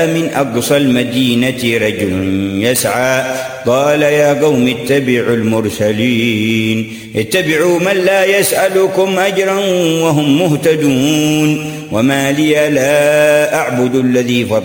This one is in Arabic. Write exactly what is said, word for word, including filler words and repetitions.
جاء من أقصى المدينة رجل يسعى قال يا قوم اتبعوا المرسلين اتبعوا من لا يسألكم أجرا وهم مهتدون وما لي لا أعبد الذي فطر